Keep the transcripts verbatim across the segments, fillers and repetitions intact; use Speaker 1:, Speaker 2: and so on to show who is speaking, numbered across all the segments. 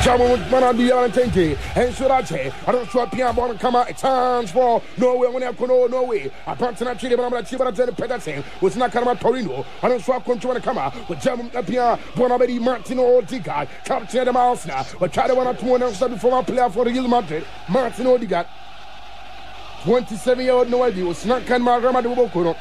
Speaker 1: Jamu Manabi Valentine, and Surache. I don't show up here, born come out a chance for Norway when I could know no way. I can't not cheat about Chiba Peterson, was not Karama Torino. I don't show up control the camera with Jamu Apia, Bonabedi Martino Odegaard, capture the mouse now, but try to want to announce that before I play for the Real Madrid, Martin Odegaard. twenty-seven year old no idea was not can Marama de Bokoro.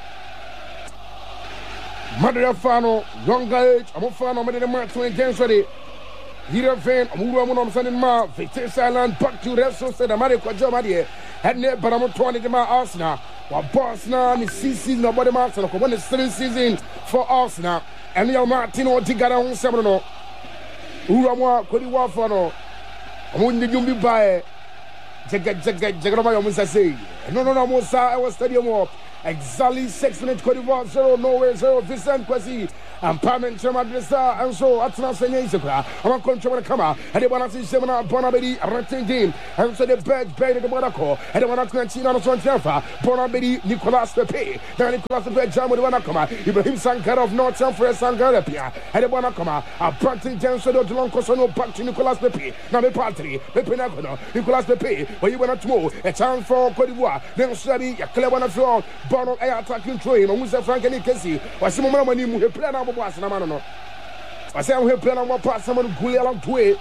Speaker 1: Madrid Fano, younger age, I'm a fan of the Martin James ready. Here fan, Muram on Sunday Ma, Victor Island, back to Resso said America Jomadi, had never but I'm twenty to my Arsenal. While Barcelona in the season, nobody Martin, one is seven season for Arsenal, and Leo Martino Tigara on Semino. Uramwa, Cody Wafano, when did you be by Jagrama Musa say? No, no, no, Musa, I was stadium walk. Exactly six minutes, Cody War, zero, Norway, zero, Vincent Kwasi. And Parliament Chairman Dressa, and so at Nasanya, I'm a control camera, and the one at Seminar Bonabedi, a renting team, and so the bed bed the Monaco, and the one at Nancy on Son Jaffa, Bonabedi, Nicolas Pepe, then Nicolas Pepe, Jam with Wanakoma, Ibrahim Sankar of North San Fred Sangarapia, and the Wanakoma, a Pranting Janso de Loncosono, back to Nicolas Pepe, now the party, Pepe Nacono, Nicolas Pepe, where you want to move, a chance for Cote d'Ivoire, then Sabi, a clever one floor, Bono air attacking train, and Musa Frank and Casey, or some more money, who plan out. I say I'm here playing on one part. Someone Gulian Dwe,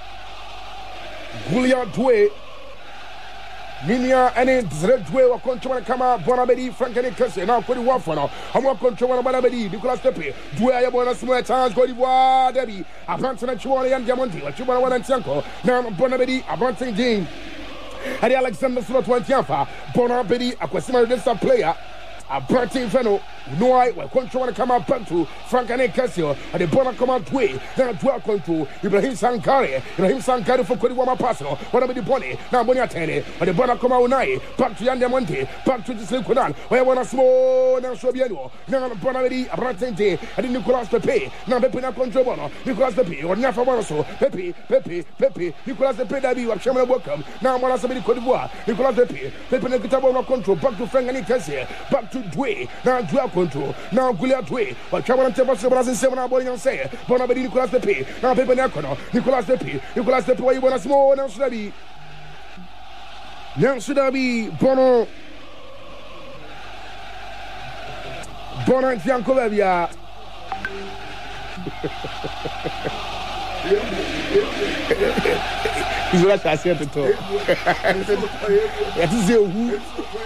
Speaker 1: Gulian Dwe, Minia, and it's Red Dwe or control come out. Bonabedi, Frank and Cassie. Now, Cody Wafano. I'm going to control Bonabedi, Nicolas Pepe. Dwe, I want to smell a chance. Cody Wa, Debbie. I want to let you all and Diamonte. What you want to Tianco. Now, Bonabedi, I want to Jane. And Alexander Slot one Tiafa. Bonabedi, a question this player. A Brantin Feno, no, I will control and come out back to Frank and Cassio, and the Bona come out way, then a dwell control, Ibrahim Sankari, Ibrahim Sankari for Kodiwama Personal, what about the Bonnie, now Boniatene, and the Bona come out night, back to Yandamonte, back to the Slikudan, where I want to small now Sobiano, now Bonavedi, a Brantin, and Nicolas Pepe, now Pepe control Bono, Nicolas Pepe, or Nafa Bonoso, Pepe, Pepe, Pepe, Nicolas Pepe, Dabi, or Shaman welcome, now Monasabedi Kodiwa, Nicolas Pepe, Pepe Nikitabo control, back to Frank and Cassia, back to Dwe, now dwell control, now Gulia Dwe, but Cameron Tebas in seven hours and say, Bonabedi Nicolas Pepe, now Pepe Nacono, Nicolas Pepe, Nicolas Pepe, you want a small now should I be? Now should I be Bono Bono and Fiancolavia? He's what I said to talk. That is your who.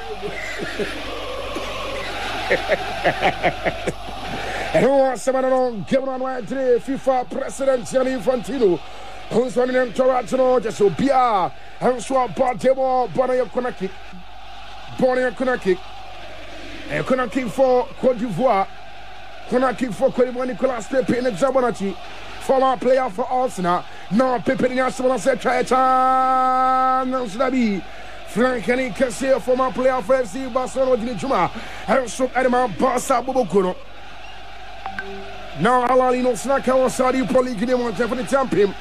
Speaker 1: And who wants someone on Kevin on White today? FIFA President Gianni Infantino. Who's running in Toronto? Just so be a and so about table, Bonnie Konaki. Bonnie Konaki. And Konaki for Cote d'Ivoire. Konaki for Cote d'Ivoire, Nicolas Pepe in the Jabonati. Former player for Arsenal. Now Pepe in the Arsenal said, try it on. Now should I be? Frank and Cassia, former player for F C Barcelona, Dini Juma, and so Edema Barca Bobokuno. Now Alalino Snaka or Saudi Poli Guinea for the champion.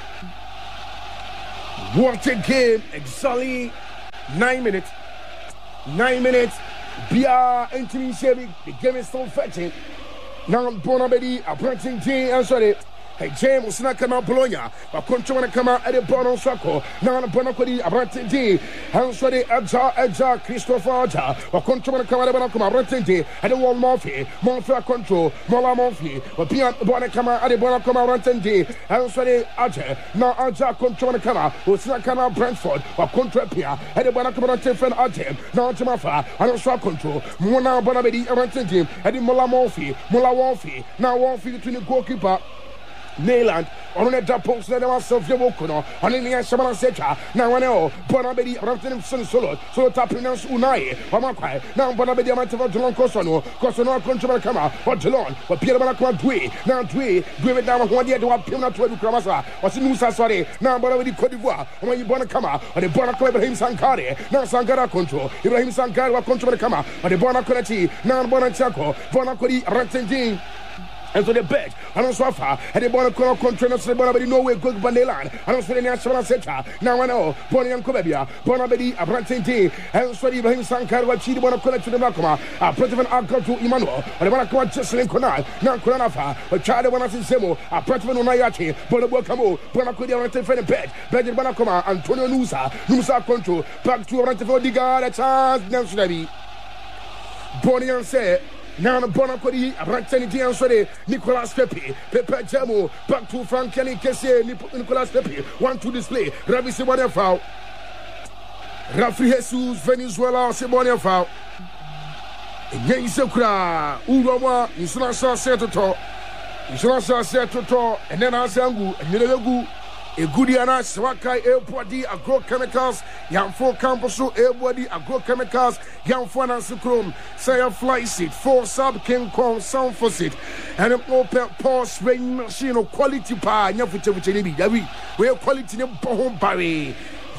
Speaker 1: What a game! Exactly nine minutes. Nine minutes. Bia Anthony Chevy, the game is still fetching. Now Bonabedi, a Brantin team, and sorry. Hey, James was not come out Bologna, but control to come out at the Bono Sacco. Now, the Bonacodi, Abrantin D, and so the Aja, Aja, Christopher Aja, or control to come out of Bonacoma, Abrantin D, and the Wall Murphy, Monfra control, Mola Murphy, or Pian Bonacama at the Bonacoma, Abrantin D, and so the Aja, now Aja control to come out, who's not come out Brentford, or control Pia, at the Bonacoma, Tiffin Aja, now Timafa, and also control, Mona Bonabedi, Abrantin D, and the Mola Murphy, Mola Murphy, now Murphy between the goalkeeper. Neyland, on the top post, there was Sofia Bokono, on the Shamana Secha, now I know, Bonabedi, Rapton Solo, so tapping us Unai, Omakai, now Bonabedi, Matava, Jelon Cosono, Cosono, Control Kama, or Jelon, or Pierre Malacqua Dwe, now Dwe, Dwe down one year to have Pima to Kramasa, or Sinusa Sari, now Bonabedi Cote d'Ivoire, when you Bonacama, or the Bonaco Ibrahim Sankari, now Sankara control, Ibrahim Sankara control Kama, or the Bonacolati, now Bonachaco, Bonacoli, Rantin. and so the bench, and also Afa, and the Bonner Colonel Contract, the Bonner no way good Bandelan, and also the National Center. Now I know, Bonnie and Cobebia, Bonner Betty, a Brantin, and so the Ibrahim Sankar, what she want to collect to the Makoma, a President Uncle to Emmanuel, or the Bonner Jocelyn Conal, now Colanafa, a child of one Semo, a President Onayati, Bonner Bocamo, Bonner Codia, and Tefan Bed, Benjamin Banacoma, Antonio Nusa, Nusa Control, back to Rantefo Diga, a chance, Nancy. Bonnie and say, now the Bonacodi, Rantanity and Sode, Nicolas Pepe, Pepe Jamo, back to Frank Kelly Kesse, Nicolas Pepe, one to display, Rabbi Simonia foul. Rafi Jesus, Venezuela, Simonia foul. Again, Sokra, Uroma, Insulansa Seto, Insulansa Seto, and then Asangu, and Yelegu. A Goodiana, Swakai, Airpodi, agrochemicals, Yamfo Campusu, Airpodi, agrochemicals, Yamfo and Sucrum, Saya Fly Seat, four sub King Kong, Sound for Seat, and an open pause rain machine of quality power, Yafuchi, we are quality of Bohom Barry.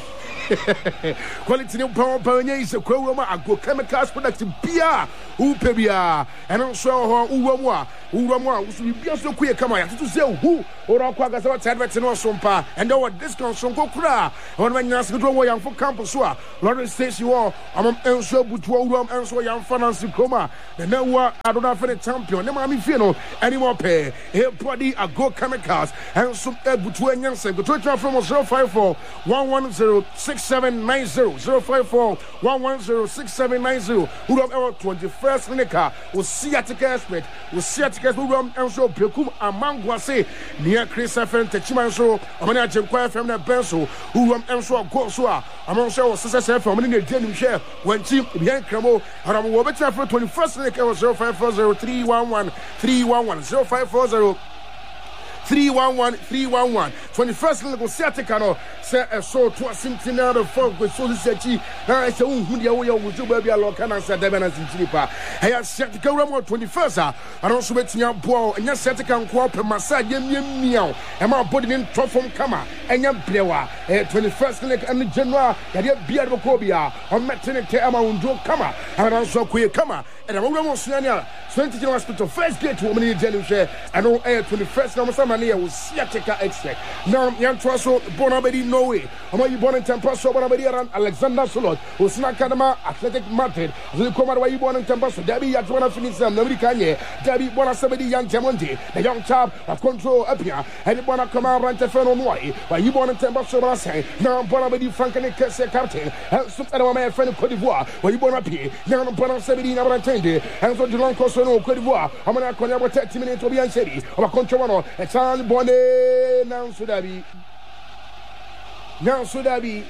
Speaker 1: Quality of power Barry is a Kuroma, agrochemicals, productive beer, Upebia, and also Uwamwa, Uwamwa, which will be so quick. Come on, to say who or our Quagas about Tadvets and Osompa, and our discounts from Kokura, or when you ask the Drowa Yam for Campus, Lawrence says you are among Elso Butuam, Elso Yam Finance Coma, the Newa Adona for the champion, the Mami Fino, anymore pay, Airpodi, agrochemicals, and some Butuan Yansen, the Twitter from zero five four one one zero six seven nine zero zero five four one one zero six seven nine zero. Who have our twenty-first Lineca will see at the casket, will see at the casket, and so Pecum Amangwase near Chris F. Techimanso, Amana Jemqua from the Benso, who am so go so among so success from the Denim share when cheap behind Cramo, and I'm over for twenty-first Lineca zero five four zero three one one three one one zero five four zero. three one one three one one twenty-first level Saticano say a so to a centenary of folk with Solisachi. Now I say, who the way would you be a local and said Devanas in Chilipa. I have set the Ramo twenty-first, and also with your boy and your Satican Quap and Massad Yem Meow, and my body in Trofom Kama, and your Blewa, a twenty-first leg and the general, and your beard of Cobia, or maternity Amaundo Kama, and also Queer Kama, and I'm almost Sanya, twenty hospital, first gate to woman in Jenny, and all air twenty-first number some. Was Siatica extract. Now, young Trasso, Bonabedi, no way. Am I born in Tempaso, Bonabedi, and Alexander Solot, who's Nakadama, Athletic Madrid, the Commander, you born in Tempaso, Debbie, at one of Finisam, nobody can ye, Debbie, Bonasabedi, young Jamonte, the young chap of control up here, and Bona Command Ranteferno Moi, while you born in Tempaso, now Bonabedi, Frank and Kesse captain, and some other my friend of Cote d'Ivoire, where you born up here, now Bonasabedi, never attended, and so Jelon Cosono, Cote d'Ivoire, I'm going to call you thirty minutes to be unsteady, or control, and Charles Bonnet, now Sudabi. Now Sudabi.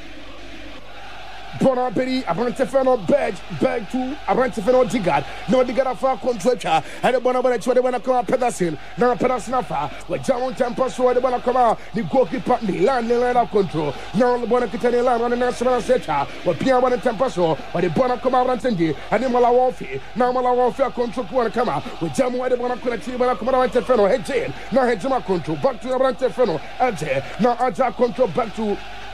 Speaker 1: Bonabedi, Abrantefano Bed, Beg to Abrantefano Digard, no Digard far contractor, and the Bonabet, where they want to come up Pedersen, now Pedersnafa, where Jamon Tempos, where they want to come out, the goalkeeper, the land, the land of control, now the Bonacitani land on the national sector, where Pierre Bonnet Temposo, where the Bonacoma Rantendi, and the Malawafi, now Malawafi control want to come out, with Jamon, where they want to come out, Bonacoma head jail, now head Jama control, back to Abrantefano, Aja, now Aja control back to.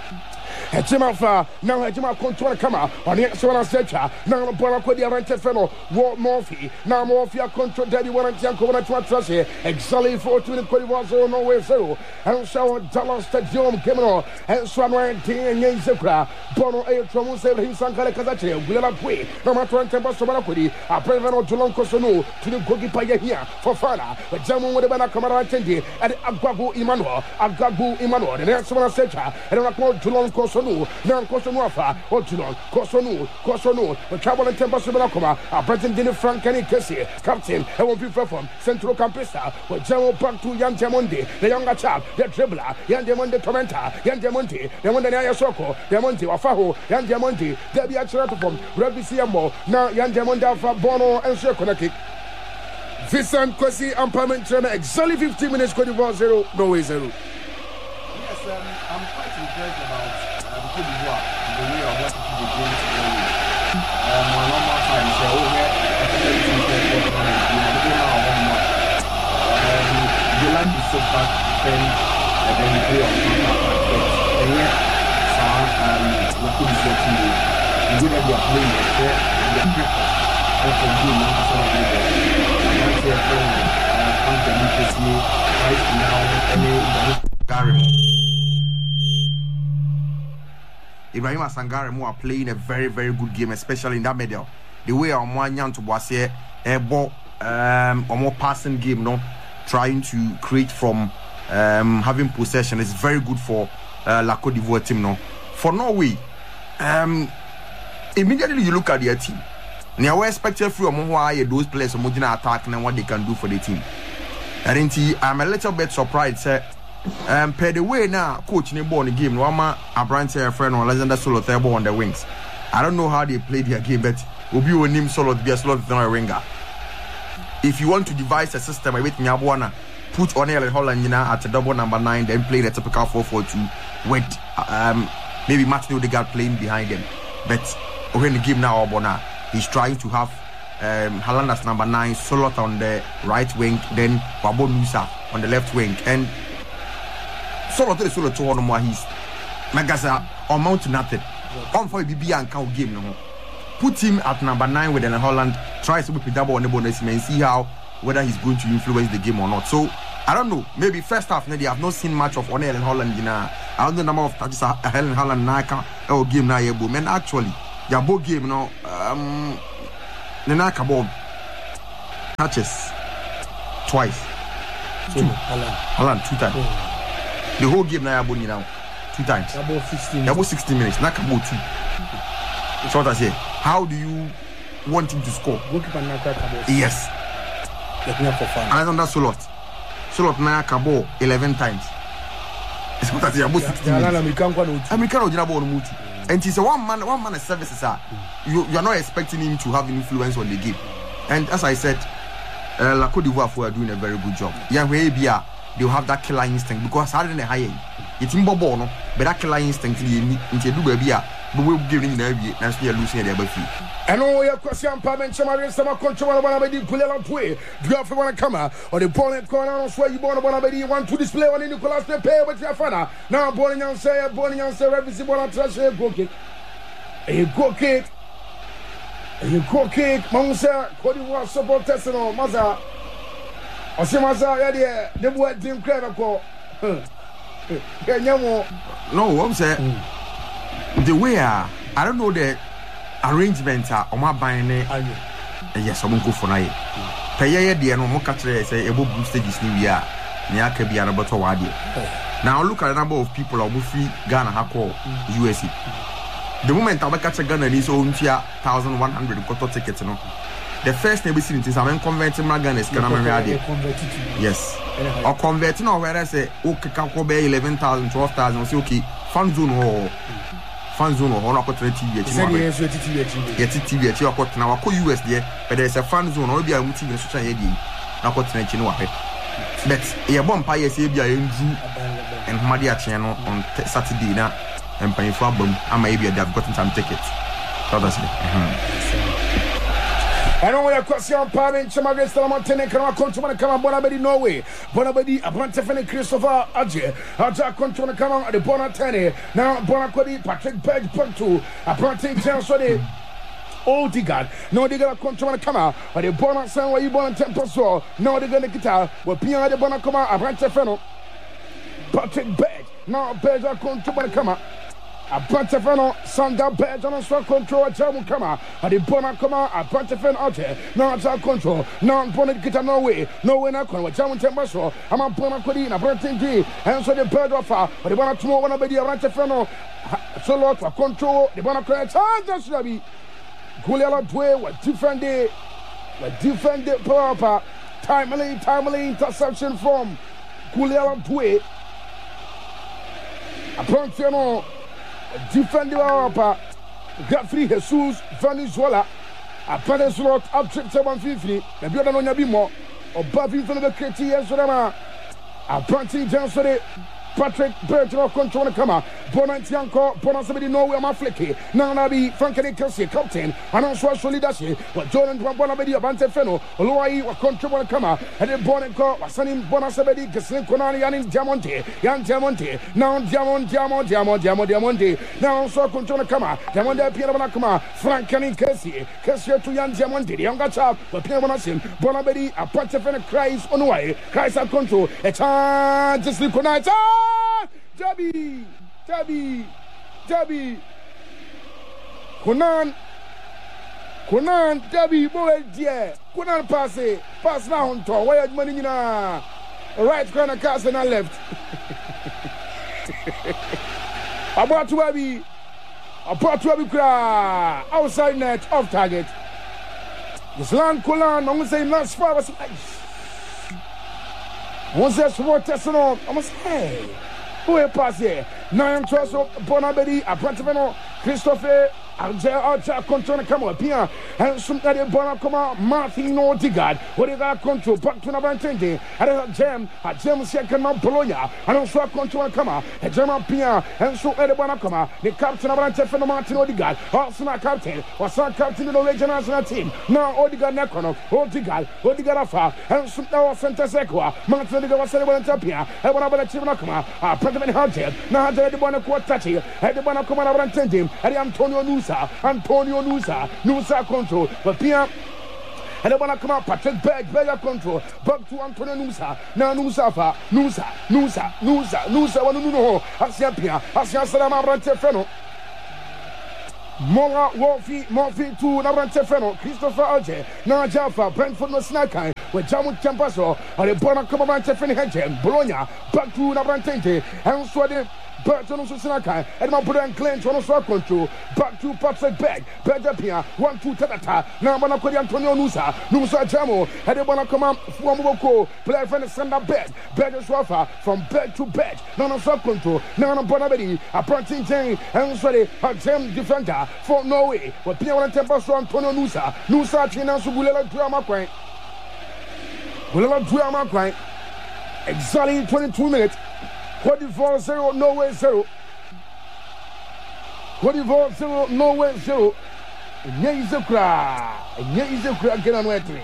Speaker 1: Hejima now Hejima control Kama on the Exona Secha, now Bonacodi Arantefeno, War Morphy, now Morphia control Daddy Warrantian Kona Trashe, exactly for two in Codivoso, no way zero, and so Dallas Stadium Kemino, and Swanwan Ting and Yenzekra, Bono A. Tromu said him Sankara Kazache, Willapui, no matter one temper Somanapudi, a president of Julon Kosono to the Gogi here for Fana, but Jamu would have been a Kamara Tendi, and Agabu Emmanuel, Agabu Emmanuel, and Exona Secha, and I called Julon Kosono. Now, Kosonofa, Otulon, Kosono, Kosono, the travel and temper Subanakoma, a President Frank Kenny Kessie, Captain, I won't be from Central Campista, with General back to Yan Jamonde, the younger chap, the dribbler, Yan Jamonde Tormenta, Yan Jamonte, the one that I Soko, Jamonte, Wafaho, Yan Jamonte, Debbie Acharatum, Rabbi Siamo, now Yan Jamonde Alpha Bono and Circonaki. Vincent Kwesi and Parliament Chairman, exactly fifteen minutes, Cote d'Ivoire zero, Norway zero.
Speaker 2: Yes, um, I'm quite impressed about. The way of what the game today. Um, my normal time is over. The land is so fast, then and then you play on counter and yet, um, what could you say to you? You know that you are playing the set, you are practice, and for you, you are so good. I want to say a friend, right now any Garimo. Ibrahim Asangaremo are playing a very, very good game, especially in that middle. The way Omwanyan to Boise, a ball, um, or more passing game, no, trying to create from um, having possession is very good for uh, La Côte d'Ivoire team, no. For Norway, um, immediately you look at their team. Now we expected from those players who attack and what they can do for the team. And I'm a little bit surprised, sir. Um, per the way now, coach in the game, Wama Abrante friend or Alexander Solo on the wings. I don't know how they play their game, but Obi will name Solo to be a slot on a ringer. If you want to devise a system, I wait me Abuana, put O'Neal Holland you know, at a double number nine, then play the typical four four two with um, maybe Martin Odegaard playing behind them. But when the game now, Obona, he's trying to have um, Haaland as number nine, Solot on the right wing, then Wabo Nusa on the left wing, and Solot is Solot to one more. He's Magasa or Mount nothing. On for B B and count game no. Put him at number nine with Erling Haaland. Try to put double on the bonus and see how whether he's going to influence the game or not. So I don't know. Maybe first half, maybe I've not seen much of Erling Haaland. You know, I don't know the number of touches Erling Haaland now. Oh, game now, yeah, man. Actually, their both game now. Um, the Naka ball touches twice. Two. Haaland. Haaland two times. Oh. The whole game now, you now two times.
Speaker 1: About sixteen.
Speaker 2: About sixteen minutes. Naka ball two. So what I say? How do you want him to score? Yes.
Speaker 1: For fun.
Speaker 2: Alexander Solot. Solot na kabo eleven times. It's what I say about sixteen minutes. American Ojina ball muti. And he said one man, one man services are. You you are not expecting him to have influence on the game. And as I said, uh, La Côte d'Ivoire are doing a very good job. Yeah, where Bia they'll have that killer instinct because harder than the high end. It's in Bobo, no, but that killer instinct in the do baby. But we'll give him the idea and still losing their baby.
Speaker 1: And all your question, Payment, Chamari, some control one of the Pulela Pue. Do you have to want to come out or the opponent corner? Swear you born one of the want to display one in Nicolas to pay with your father. Now, born and say, born and say, every single one trash a go kick. A go kick. A go kick. Monsa, Côte d'Ivoire support testing on Maza. Or see Maza, yeah, the boy didn't cry a call.
Speaker 2: No, I'm saying. The way uh, I don't know the arrangements are on my buying it. Yes, I'm going to go for night. Pay a dear no more catcher say able boosted this new year. Niaka be about a wadi. Now look at the number of people of free Ghana Hako U S A. The moment I catch a Ghana is own one thousand one hundred quarter tickets. No, the first neighbor seen is I'm converting my Ghana is Ghana. Yes, or converting or where I say, okay, can be eleven thousand, twelve thousand. Say, okay, fun zone or. Fan zone or one opportunity T V. Yes, T V. You are now a U S there, but there's a fan zone or be a multi social media. Now, what's next? You know, but a bomb pie is a Andrew and Madia channel on Saturday now and paying for them. I may be have gotten some tickets. So that's it.
Speaker 1: I don't want to question Payment, Chamari, Stalamontene, can I come to my come Bonabedi Norway? Bonabedi, Abrantefene, Christopher Adje, Aja come to come on the Bonatene, now Bonacodi, Patrick Berg, Puntu, Abrante Jansode, Odegaard, no, they're going to come to my come out, or the Bonat San, where you born in Temple Soul, no, they're going to get out, where Pian de Bonacoma, Abrantefeno, Patrick Berg, now Berg are come to my come out. A Pantefano, Sanda Bed on a control, a German Kama, a de Bonacoma, a Pantefen out here, now it's our control, now Bonnet get no way, no way not con, a German Tembaso, I'm on Bonacodina, Brenton G, and so the bird offer, but the one tomorrow, one of the Rantefano, so lot for control, the Bonacona, that's Rabbi Guliala Dway, what different day, what different day, proper, timely, timely interception from Guliala Dway, a Pantefano. Defend the Europa, Godfrey Jesus, Venezuela, a Peninsula up trip seven fifty, the Biodano Yabimo, or Buffy from the Creti, Surama, a Pranty Jansore, Patrick Bertrand control the Kama, Bonantianco, Bonasabidi, Norway, Mafleke, Nanabi, Franklin Kelsey, captain, and also leadership, but Jordan Bonabedi, Abante Feno, Oloai, or Control Kama, and then Bonanco, Sanim Bonasabedi, Caslin Konani, and Diamante, Yan Diamante, now Diamond, Diamond, Diamond, Diamond, Diamante, now also Control Kama, Diamante, Piana Kama, Franklin Kelsey, Kelsey to Yan Diamante, the younger child, but Pianasim, Bonabedi, Abante Feno cries on the way, cries out control, a chance to sleep on night. Jabi, Jabi, Jabi, Conan, Conan, Jabi, boy, dear, Conan pass it, pass now on top, where money in a right corner cast and I left. About to Abby, about to Abby cry, outside net, off target. This land, Conan, I'm going to say last five, I was like, once there's more testing on, I must say, who is pass here? Now I'm trust of Bonabedi, Apprentice, Christopher, Archer, Archer, control the camera, Pia, and some of the Bonacoma, Martin Odegaard, what they got control, back to Navantente, and a gem, a gem second man Bologna, and also control the camera, a German Pia, and so at the Bonacoma, the captain of Antefano Martin Odegaard, Arsenal captain, or some captain of the regional national team, now Odegaard Nekono, Odegaard, Odegaard Afa, and some of Santa Sequa, Martin Odegaard was celebrating Tapia, and one of the Chimanakama, a President Hunter, now the Bonacua Tachi, and the Bonacoma Navantente, and Antonio Nusa. Antonio Nusa, Nusa control, but Pia. And I want to come out, Patrick Berg, Berger control, back to Antonio Nusa, now Nusa, Nusa, Nusa, Nusa, Nusa, one no, Asia Pia, Asia Salama Brante Feno. Mora Wolfie, Morphy to Nabrante Feno, Christopher Alge, now Jaffa, Brentford no Snakai, with Jamu Campaso, or the Bonacoma Brante Fenny, Bologna, back to Nabrante, and Sweden. Burton also Sinaka, and my brother and Clint on a control. Back to Patrick Berg, Berg up here, one, two, Tata. Now Bonacodi Antonio Nusa, Nusa Jamo, and they want to come up from Moko, player friend Sander Berg, Berg is Wafa, from Berg to Berg, none of sub control, none of Bonabedi, a Pranting Jane, and sorry, a gem defender for Norway, but Pia and Tempo Antonio Nusa, Nusa China Subula Drama Quaint. Will Drama Quaint. Exactly twenty-two minutes. Cote d'Ivoire zero, Norway zero. Cote d'Ivoire zero, Norway zero. Nyezekra, Nyezekra again on entry.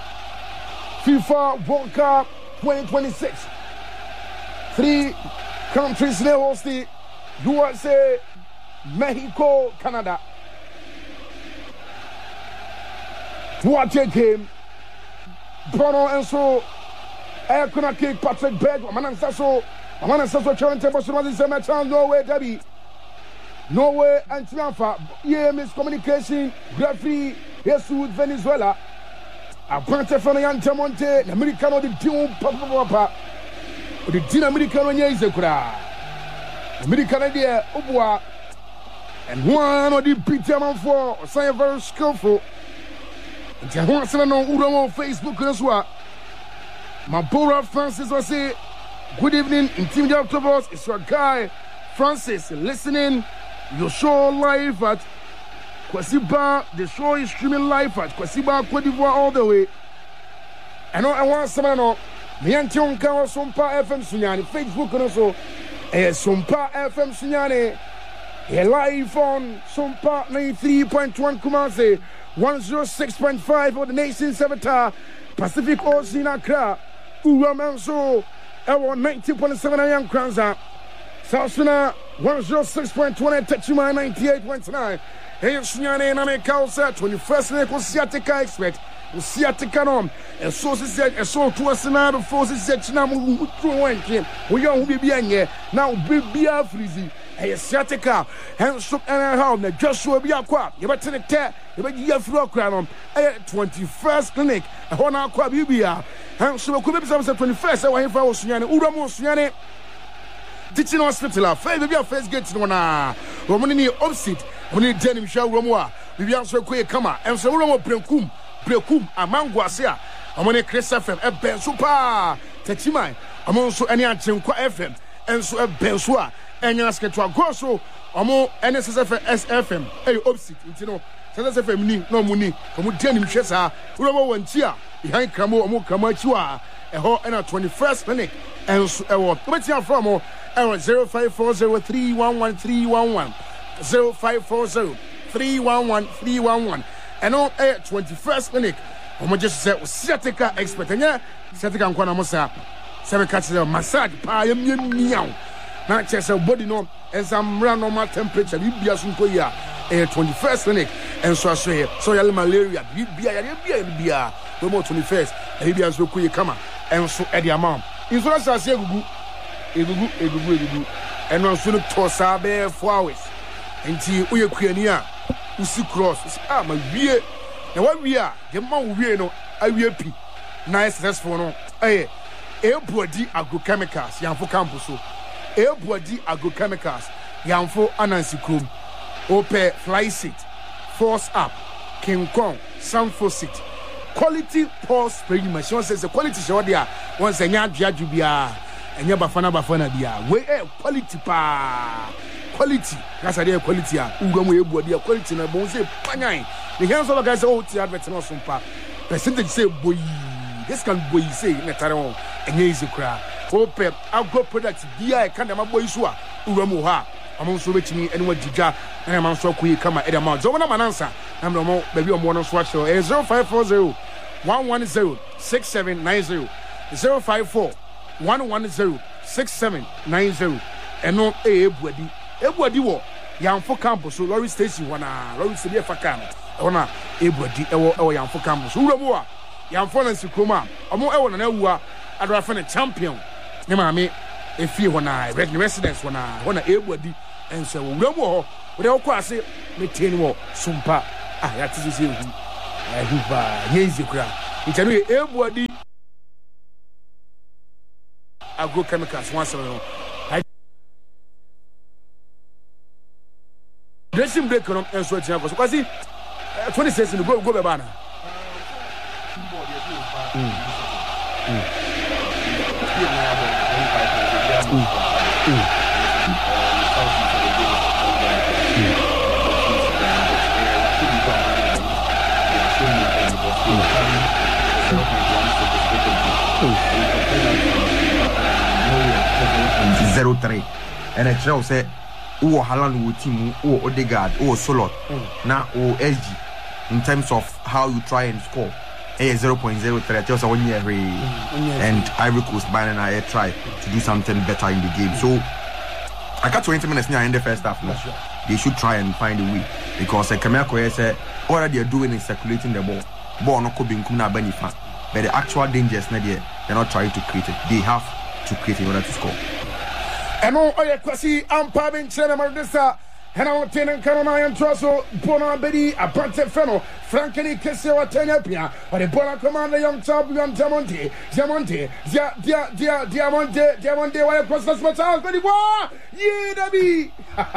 Speaker 1: FIFA World Cup twenty twenty-six. Three countries now host the U S A, Mexico, Canada. What a game. Bruno and so I couldn't kick Patrick Berg, Manan Sasso. I'm going to say Challenge Temple Norway, Debbie. Norway and Triumpha. Yeah, miscommunication. Referee, Jesus, Venezuela. A branch of Yan Tamonte, the Americano, the Dune Papa. The Din Americano, Yazekura. American idea, Ubwa. And one of the Peter Man for, say very skillful. And I want to know who on Facebook as well. My Bora Francis was say. Good evening, Intimidated Octopus. It's your guy, Francis, listening. Your show live at Kwasiba. The show is streaming live at Kwasiba, Cote d'Ivoire, all the way. And I want someone to know. Me and Tionka or Sumpa F M Sunyani. Facebook and also. Eh, Sumpa F M Sunyani. Eh, live on Sumpa ninety-three point one Kumasi. one oh six point five for the nation's avatar. Pacific Ocean Accra. Uramanso. Ewo ninety point seven Young Kranza. South Sudan one oh six point two Techima ninety-eight point nine. Hey, Sunyane na me kausa twenty-first ne ko siatika expert. Siatika nom. E so se se e so to asena do force se china mu tro wanke. We yon hu bibia nye. Na bibia frizi. Hey, siatika. Hen so en how na Joshua bia kwa. Ye betene te. Ye be ye fro kra nom. Eh twenty-first clinic. E ho na kwa bibia. And so we could be some twenty-first. I want to say, Uramo Sunyane teaching hospital. Fair baby, first get to one. Romani opposite. We need Jenny Michel Romoa. We are so quick. Come on. And so Romo Brekum, Brekum, a Manguasia. I'm on a Chris F M, a Ben Super Techimai. I'm also any Antin F M, and so a Bensua, and you ask it to a grosso, or more N S S F M, a opposite, you know. S F M, no money, from Jenny Michel, Romo and Chia. Behind Cramo, Mo Camachua, a whole and a twenty-first clinic, and so what? What's your from? ɛwɔ zero five four zero three one one three one one zero five four zero three one one three one one ɛno ɛyɛ twenty-first clinic ɔmo gye so sɛ sciatica expert ɛnyɛ sciatica nkwa na mo sa sɛ bɛka kyerɛ massage paa yɛmiamiaw na kyerɛ sɛ body no ɛnsa mmra normal temperature bibia so nkɔ yi a ɛyɛ twenty-first clinic ɛnso aso yɛ sɛ ɔyɛ malaria bibia yɛdeɛ bia bibia wɔmɔ twenty-first ɛyɛ bia nso kɔ yi kama ɛnso ɛde ama insurance ase egugu egugu egugu egugu ɛno nso no tɔ saa bɛyɛ four hours nti woyɛ kuani a usi cross usi ah ma wie na wa wie a de ma wo wie no awie pi na successful no eh ebuadi agrochemicals yanfo campus so ebuadi agrochemicals yanfo anansi krom ope fly seat force up king kong sanfosit quality pulse spraying machine says the quality show there once enya adwadu bia enya bafana bafana bia we eh quality pa quality that's a quality a ugam we ebuadi quality na bon say panyan the hands of guys oh ti advert no sompa percentage say boy this can boy say netare won enya easy kra ope agro product bia e kan dem boy so a ugam ha amo so betimi ene wadidwa na ma so akoyi kama e dem ma zo na manansa na me mo ba bi omo no so ahwe e zero five four zero one one zero six seven nine zero zero five four one one zero six seven nine zero eno e ebuadi ebuadi wo yanfo campus so lorry station wana lorry station fa kan ona ebuadi ewo ewo yanfo campus uramu a yanfo na nsikroma omo ewo na na awua adora fa na champion ne ma me efie hona red residence hona hona ebuadi enso uramu ho we wo kwa ase meteni wo sumpa ah ya tisi ehu ehu ba yezi kura itanu ebuadi agrochemicals one seven dressing break on and so tia because see twenty-six in go go be bana
Speaker 2: zero three and a trail say who Haaland will team who Odegaard who Solot now who S G in terms of how you try and score a zero point zero three tells one year and Ivory Coast Bayern I try to do something better in the game. So I got twenty minutes now in the first half now. They should try and find a way because uh, Kameko said all that they are doing is circulating the ball. Ball not could be na benefit, but the actual danger is not there. They're not trying to create it. They have to create in order to score.
Speaker 1: And all your quasi ampa ben chena mardesa and our tenant canona and trosso bona bedi a pante feno frankly kese wa tenya pia or the bona commander young champion diamante diamante dia dia dia diamante diamante why cross the small but wa ye dabi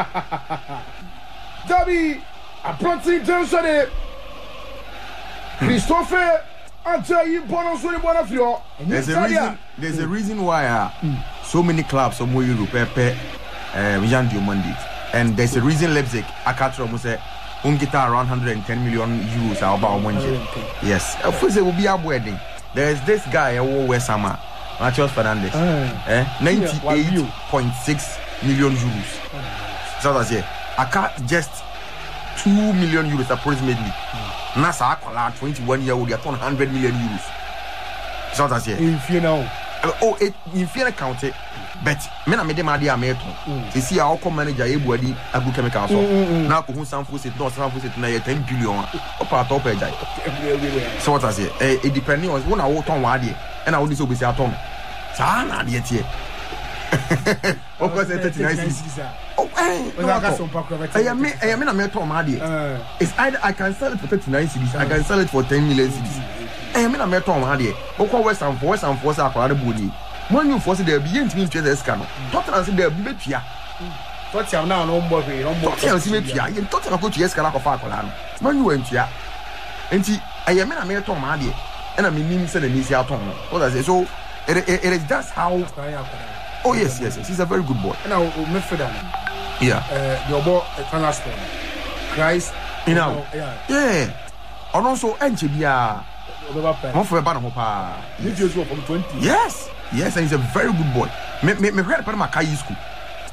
Speaker 1: dabi a pante tension Christopher Ajayi bona so bona fio
Speaker 2: there's a reason there's a reason why uh, mm. so many clubs of more Europe pe um Jean Diomande and there's a reason Leipzig akatro mo say on get around one hundred ten million euros about one year. Yes, of course it will be a wedding. There's this guy who West Ham Matheus Fernandes uh, eh ninety-eight point six million euros. Uh, so that's it. Aka just two million euros approximately. Mm. Nasa akola twenty-one year old they one hundred million euros. So that's it.
Speaker 1: If you know
Speaker 2: Uh, oh, it in fair count it, but men are made them idea. You see, our manager Ebuadi agrochemicals. Now, who some food it, no some food it, na ten billion. Up at top edge. So what I say? It depending on one hour on one day, and I would so be say at home. Sana yet here. Of course, thirty-nine cities. Oh, eh, I mean, I mean, I'm not on my day. It's either I can sell it for thirty-nine cities, I can sell it for ten million cities. I mean, I'm not on my day. Oko West Ham, West Ham, Force, Aquara Budi. When you force there, begin to meet the scanner. Tottenham said there be better.
Speaker 1: Tottenham now no more.
Speaker 2: Tottenham see better. You Tottenham go to Escala of Aqualan. When you went here, and see, I am in a mere Tom Hardy, and I mean, said an easy atom. What I say, so it is just how. Oh, yes, yes, yes, he's a very good boy.
Speaker 1: Now, Midfielder.
Speaker 2: Yeah.
Speaker 1: Your boy, a transfer. Christ,
Speaker 2: you know, yeah. And also, Anchibia. One for a banner
Speaker 1: from twenty.
Speaker 2: Yes, yes, and he's a very good boy. Me me me read Panama Kai school.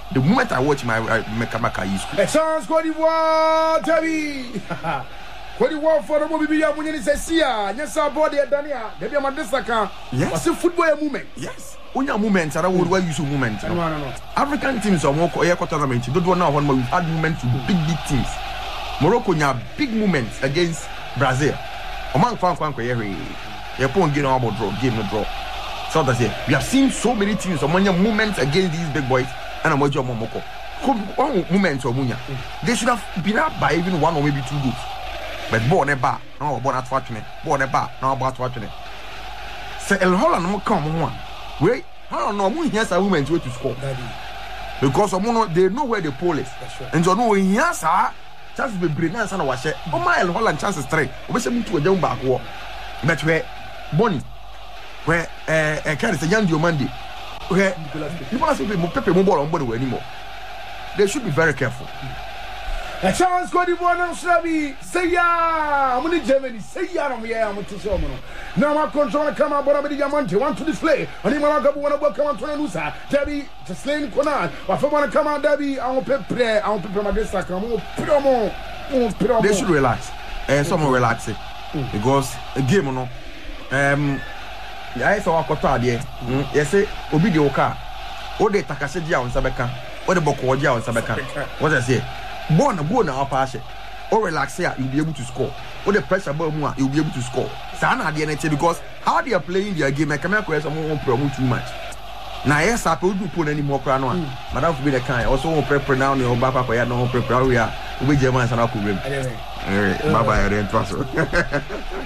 Speaker 2: The moment I watch my Mekamaka is
Speaker 1: a chance Cote d'Ivoire, Tabby. Cote d'Ivoire for the movie, I'm going to say, Sia, yes, our body at Dania, the Yamadisaka. Yes, it's a football movement.
Speaker 2: Yes, when your movements are what we use movement.
Speaker 1: No, no, no.
Speaker 2: African teams are more air tournament. You don't know when we've had movement to big, big teams. Morocco, you have big movements against Brazil. Among Fan Fan, you're pulling game about draw, game no draw. So that's it. We have seen so many teams among your movements against these big boys. And I'm watching Momoko. One moment of Munya. They should have been up by even one or maybe two goals. But born a bar, no, born at fortunate, born a bar, no, about fortunate. Say El Holland will come one. Wait, how no one hears a woman to score. Because of one, they know where the pole is. Right. And so, no, yes, sir. Chances be brilliant and wash it. Oh, my El Holland chances three. We should move to a young back war. But where Bonnie, where a cat is a young Diomandi. Okay, Nicolas Pepe mobile on board anymore. They should be very careful.
Speaker 1: A chance Cote d'Ivoire and Shabby. Say ya, I'm in Germany. Say ya, I'm here. I'm to show me. Now I control come out, but I'm Diamante. Want to display. And he want to come out to Nusa. Debbie, to Slain Conan. But if I want to come out, Debbie, I will prepare. I will prepare my desk. I will put on more.
Speaker 2: They should relax. And someone relax it. Because a game, you know. Um, I saw a quota there. Yes, Obi de Oka. O de Takasedia on Sabeka. O de Bokodia on Sabeka. What I say? Born a born our passion. Or relax here, you'll be able to score. Or the pressure bomb, you'll be able to score. Sana D N A because how they are playing their game, I can make someone promote too much. Now, yes, I don't put any more crown on. Madame to be the kind. Also, won't prepare now, no Baba, I no prepare. We are with Germans and Uncle Rim. Bye bye, I didn't trust her.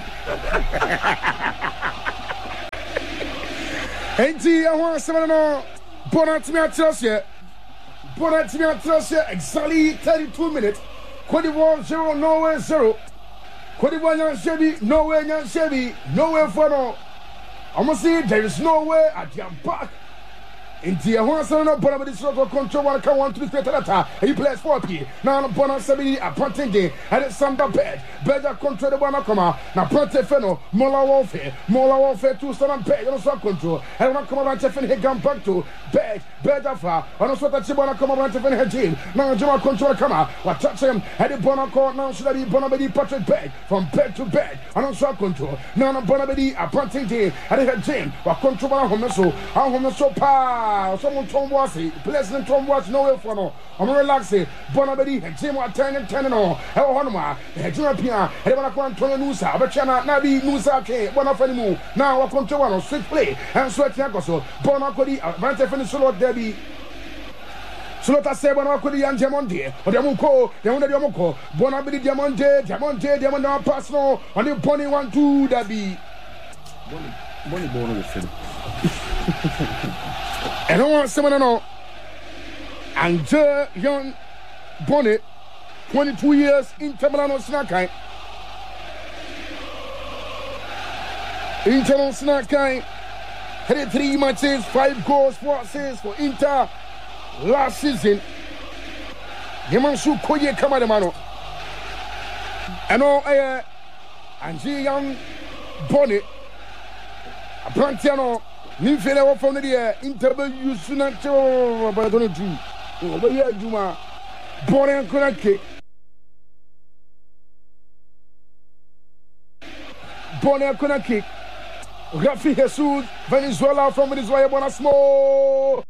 Speaker 1: Enti I want someone no bonnet me at Chelsea. Bonnet me at Chelsea exactly thirty-two minutes. Cote d'Ivoire zero, Norway zero. Cote d'Ivoire Nyan Shebi, Norway Nyan Shebi, Norway for no. I must say there is no way at the back. Enti I want someone no bonnet with this sort of control one can want to be better. He plays four P. Now bonnet sebi a punting day. And it's some bed. Better control the one come out. Now Ponte Feno, Mola Warfare, Mola Warfare two seven pay, you know, control. And when come around Tiffany, he come back to bed, better far. And also that Chibona come around Tiffany, her team. Now Jama control come out. What touch him? Had the Bona court now should be Bonabedi Patrick bed from bed to bed. And also control. Now Bonabedi a punting day. And her team. What control on Homeso, how Homeso pa. Someone Tom Wasi, Pleasant Tom Watch, no way for no. I'm relaxing. Bonabedi, and Jim what ten and ten and all. How Honoma, and European. I want to go and turn Nusa, but China, Nabi, Nusa, K, one of any move. Now I come to one of switch play and sweat Yakoso, Bonacodi, Vante Finish Debbie. Solota say Bonacodi and Diamante, or Diamuco, Diamond Diamuco, Bonabidi Diamante, Diamante, Diamond Personal, and the Bonnie one, two, Debbie. Bonnie Bono with him. And I want someone to know. And Joe Young Bonnet, twenty-two years in Tamalano Snakai. Inter on Snakai had three matches, five goals, four assists for Inter last season. Yamansu Koye Kamadamano. And all uh, and Joe Young Bonnet, a Plantiano, Ninfela from the Inter Yusunacho, but I don't know. But yeah, Juma, Bonnet and Konake. Bonnet Konake. Rafi Jesus, Venezuela from Venezuela, Bonasmo.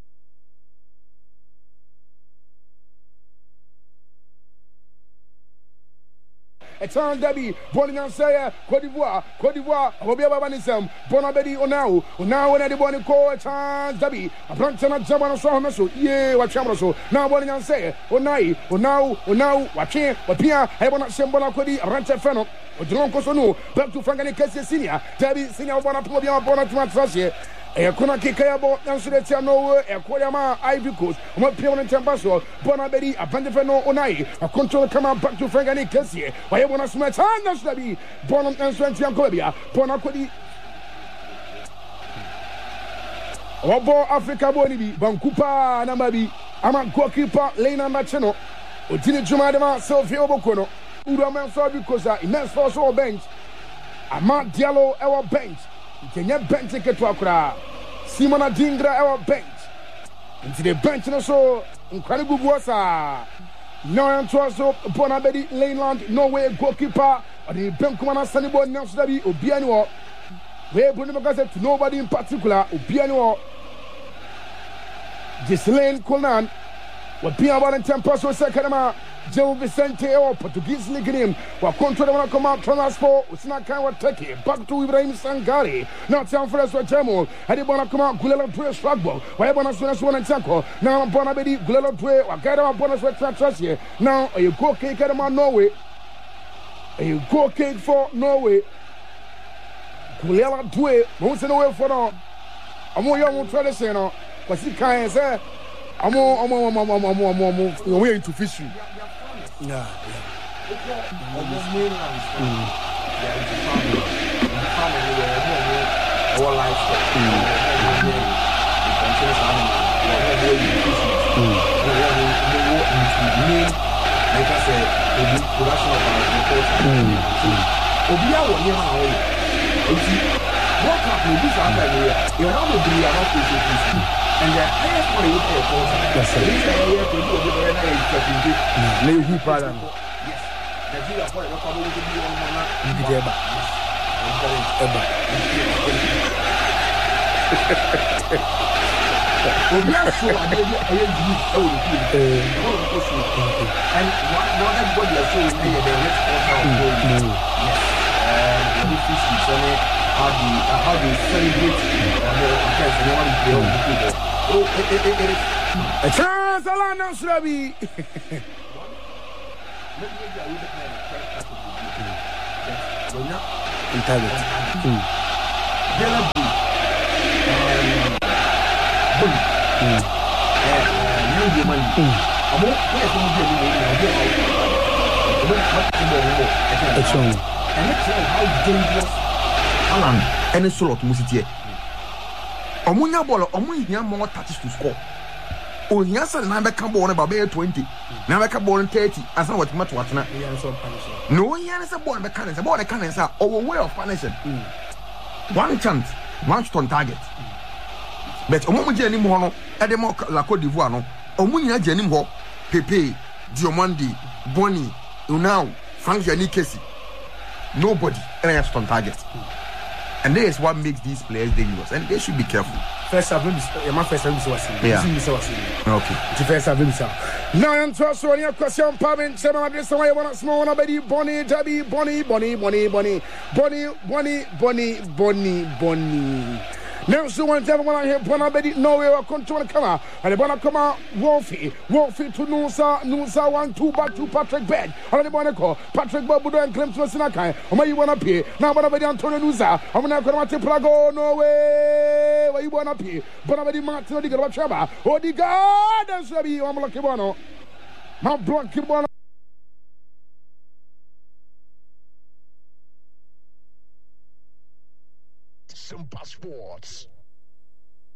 Speaker 1: A time Debbie, Bonian Saya, Cote d'Ivoire, Cote d'Ivoire, Robia Babanism, Bonabedi Onau, now when I did call a chance Debbie, a Brantana Jaman Sohameso, yea, what Chamaso, now Bonian Saya, Onai, Onau, Onau, Wache, Wapia, I want to send Bonacodi, Rancha Feno, or John Cosono, back to Frankani Cassia Senior, Debbie, Senior Bonapobia, Bonatmas. E kuna kikayabo nansuletia no e koyama Ivory Coast mo pion tembaso Bonabedi abande no onai a control come back to Frankani Kessie why you wanna smash hands to be Bonam nansuletia Kobia Bonakodi Obo Africa Bonibi Bankupa Namabi ama goalkeeper Lena Machino Odini Jumadema Sylvia Bokono Uraman Sabi Kosa immense force or bench Ama Diallo our bench Kenya bench ticket to Accra. Simona Dingra our bench. into the bench no so incredible was uh now and so Bonabedi Laneland Norway goalkeeper or the Benkumana Sanibon Nelsonabi Obiano where Bruno said to nobody in particular Obiano Gislaine Conan what Piaban and Tempeso Secondama Joe Vicente or Portuguese League name while control want to come out transfer it's not kind of take it back to Ibrahim Sangare now time for us to Jamal had want to come out Gulela Dre Struggle why want to one and tackle now Bonabedi Gulela Dre or get our bonus with trust here now you go cake at man Norway you go cake for Norway Gulela Dre won't send away for now I'm more young tradition because he can't say I'm more I'm more I'm more I'm more I'm more I'm way into fishing.
Speaker 3: Yeah,
Speaker 2: yeah. Almost mainland. Yeah, it's a family. It's a family where our lifestyle. We continue to animal. We are very efficient. We are very into main, like I said, the production of our agriculture. So, Obia will never know. You see, what happened with this area? You have to be a lot of people. And the highest one is a culture.
Speaker 3: Yes, sir.
Speaker 2: This area to do a very nice strategy.
Speaker 3: Lay who pardon.
Speaker 2: Yes. Nigeria for the couple to be on Mona.
Speaker 3: You be there, but ever.
Speaker 2: We are so I did a youth. And not everybody is showing me the next quarter. Yes. And the fish is how do you, how do you celebrate against the one they own people? Oh, it, it, it, it is.
Speaker 1: A chance, Alana Slavi.
Speaker 3: Integrity.
Speaker 2: Yellow blue. Blue. And young woman. I'm more careful. And it's how dangerous. Alan, any solo to Musitia. Omunya ball, Omunya more touches to score. Oh, yes, and never come born about twenty. Never come born thirty. As I was much what now. No, he has a born mechanics, a born mechanics are over way of punishing. One chance, one on target. But Omuja anymore, Edemo La Cote d'Ivoire, Omunya Jenimo, Pepe, Diomandi, Bonnie, Unau, Frank Yanikesi. Nobody else on target. And that is what makes these players dangerous, and they should be careful.
Speaker 3: First, I've been my first time was
Speaker 2: yeah.
Speaker 3: Okay.
Speaker 1: The first I've been so. Now I'm trust on your question, Pavin. Seven of this way. One small one, baby. Bonnie, Debbie, Bonnie, Bonnie, Bonnie, Bonnie, Bonnie, Bonnie, Bonnie, Bonnie, Bonnie. Now, so one time when I hear Bonabedi, no way I control the camera. And the Bonna come out, Wolfie, Wolfie to Nusa, Nusa one, two back to Patrick Bed. How the Bonna call Patrick Babudo and Clem to Sinakai. Or you want to pay? Now, Bonabedi Antonio Nusa. I'm not going to Prago, no way. Where you want to pay? Bonabedi Martin, the Gabachaba. Oh, the God, that's what I'm lucky one. My block, Kibana.
Speaker 4: Simba Sports.